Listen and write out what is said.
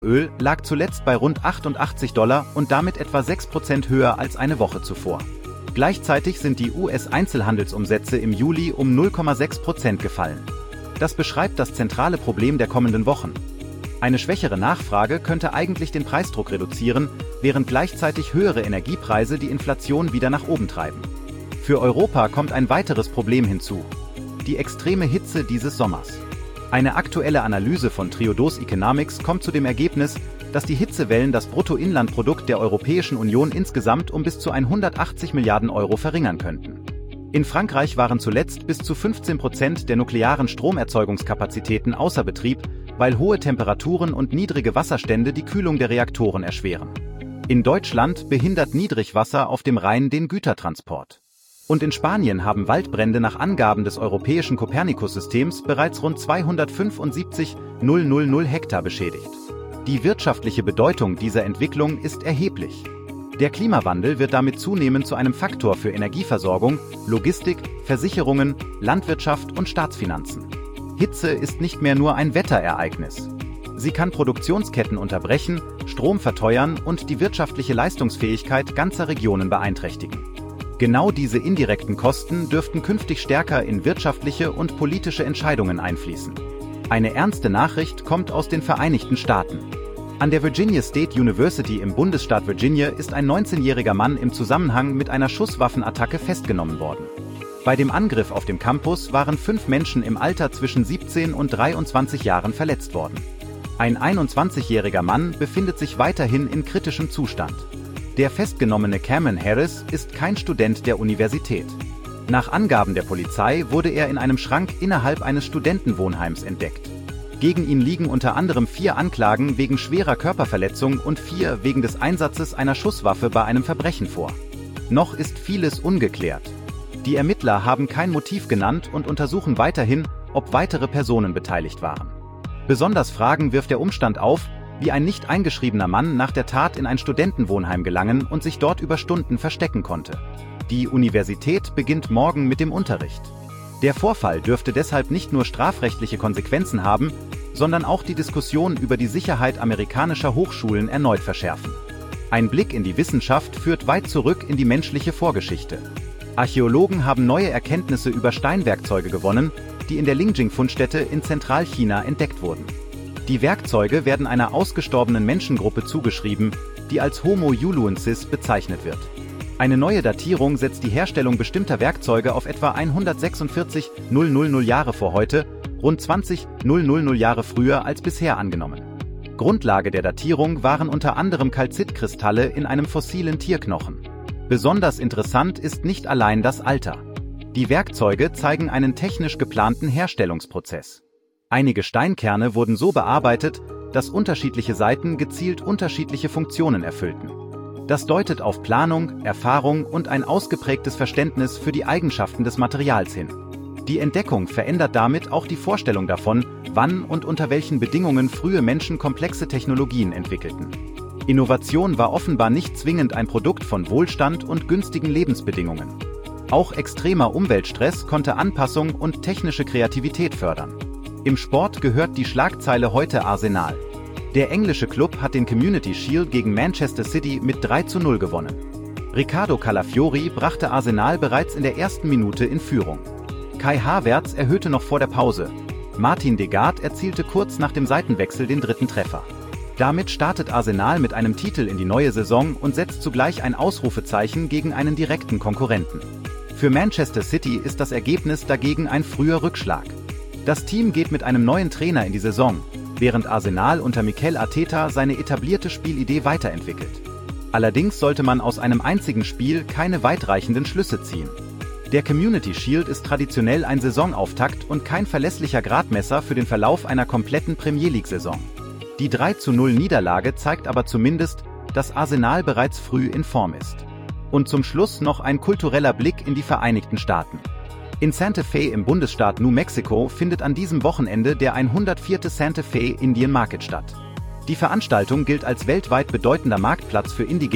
Öl lag zuletzt bei rund $88 und damit etwa 6% höher als eine Woche zuvor. Gleichzeitig sind die US-Einzelhandelsumsätze im Juli um 0,6% gefallen. Das beschreibt das zentrale Problem der kommenden Wochen. Eine schwächere Nachfrage könnte eigentlich den Preisdruck reduzieren, während gleichzeitig höhere Energiepreise die Inflation wieder nach oben treiben. Für Europa kommt ein weiteres Problem hinzu: die extreme Hitze dieses Sommers. Eine aktuelle Analyse von Triodos Economics kommt zu dem Ergebnis, dass die Hitzewellen das Bruttoinlandprodukt der Europäischen Union insgesamt um bis zu 180 Milliarden Euro verringern könnten. In Frankreich waren zuletzt bis zu 15% der nuklearen Stromerzeugungskapazitäten außer Betrieb, weil hohe Temperaturen und niedrige Wasserstände die Kühlung der Reaktoren erschweren. In Deutschland behindert Niedrigwasser auf dem Rhein den Gütertransport. Und in Spanien haben Waldbrände nach Angaben des europäischen Copernicus-Systems bereits rund 275.000 Hektar beschädigt. Die wirtschaftliche Bedeutung dieser Entwicklung ist erheblich. Der Klimawandel wird damit zunehmend zu einem Faktor für Energieversorgung, Logistik, Versicherungen, Landwirtschaft und Staatsfinanzen. Hitze ist nicht mehr nur ein Wetterereignis. Sie kann Produktionsketten unterbrechen, Strom verteuern und die wirtschaftliche Leistungsfähigkeit ganzer Regionen beeinträchtigen. Genau diese indirekten Kosten dürften künftig stärker in wirtschaftliche und politische Entscheidungen einfließen. Eine ernste Nachricht kommt aus den Vereinigten Staaten. An der Virginia State University im Bundesstaat Virginia ist ein 19-jähriger Mann im Zusammenhang mit einer Schusswaffenattacke festgenommen worden. Bei dem Angriff auf dem Campus waren 5 Menschen im Alter zwischen 17 und 23 Jahren verletzt worden. Ein 21-jähriger Mann befindet sich weiterhin in kritischem Zustand. Der festgenommene Cameron Harris ist kein Student der Universität. Nach Angaben der Polizei wurde er in einem Schrank innerhalb eines Studentenwohnheims entdeckt. Gegen ihn liegen unter anderem 4 Anklagen wegen schwerer Körperverletzung und 4 wegen des Einsatzes einer Schusswaffe bei einem Verbrechen vor. Noch ist vieles ungeklärt. Die Ermittler haben kein Motiv genannt und untersuchen weiterhin, ob weitere Personen beteiligt waren. Besonders Fragen wirft der Umstand auf, wie ein nicht eingeschriebener Mann nach der Tat in ein Studentenwohnheim gelangen und sich dort über Stunden verstecken konnte. Die Universität beginnt morgen mit dem Unterricht. Der Vorfall dürfte deshalb nicht nur strafrechtliche Konsequenzen haben, sondern auch die Diskussion über die Sicherheit amerikanischer Hochschulen erneut verschärfen. Ein Blick in die Wissenschaft führt weit zurück in die menschliche Vorgeschichte. Archäologen haben neue Erkenntnisse über Steinwerkzeuge gewonnen, die in der Lingjing-Fundstätte in Zentralchina entdeckt wurden. Die Werkzeuge werden einer ausgestorbenen Menschengruppe zugeschrieben, die als Homo yuluensis bezeichnet wird. Eine neue Datierung setzt die Herstellung bestimmter Werkzeuge auf etwa 146.000 Jahre vor heute, rund 20.000 Jahre früher als bisher angenommen. Grundlage der Datierung waren unter anderem Kalzitkristalle in einem fossilen Tierknochen. Besonders interessant ist nicht allein das Alter. Die Werkzeuge zeigen einen technisch geplanten Herstellungsprozess. Einige Steinkerne wurden so bearbeitet, dass unterschiedliche Seiten gezielt unterschiedliche Funktionen erfüllten. Das deutet auf Planung, Erfahrung und ein ausgeprägtes Verständnis für die Eigenschaften des Materials hin. Die Entdeckung verändert damit auch die Vorstellung davon, wann und unter welchen Bedingungen frühe Menschen komplexe Technologien entwickelten. Innovation war offenbar nicht zwingend ein Produkt von Wohlstand und günstigen Lebensbedingungen. Auch extremer Umweltstress konnte Anpassung und technische Kreativität fördern. Im Sport gehört die Schlagzeile heute Arsenal. Der englische Klub hat den Community Shield gegen Manchester City mit 3:0 gewonnen. Riccardo Calafiori brachte Arsenal bereits in der ersten Minute in Führung. Kai Havertz erhöhte noch vor der Pause. Martin Degaard erzielte kurz nach dem Seitenwechsel den 3. Treffer. Damit startet Arsenal mit einem Titel in die neue Saison und setzt zugleich ein Ausrufezeichen gegen einen direkten Konkurrenten. Für Manchester City ist das Ergebnis dagegen ein früher Rückschlag. Das Team geht mit einem neuen Trainer in die Saison, während Arsenal unter Mikel Arteta seine etablierte Spielidee weiterentwickelt. Allerdings sollte man aus einem einzigen Spiel keine weitreichenden Schlüsse ziehen. Der Community Shield ist traditionell ein Saisonauftakt und kein verlässlicher Gradmesser für den Verlauf einer kompletten Premier League-Saison. Die 3:0 Niederlage zeigt aber zumindest, dass Arsenal bereits früh in Form ist. Und zum Schluss noch ein kultureller Blick in die Vereinigten Staaten. In Santa Fe im Bundesstaat New Mexico findet an diesem Wochenende der 104. Santa Fe Indian Market statt. Die Veranstaltung gilt als weltweit bedeutender Marktplatz für indigene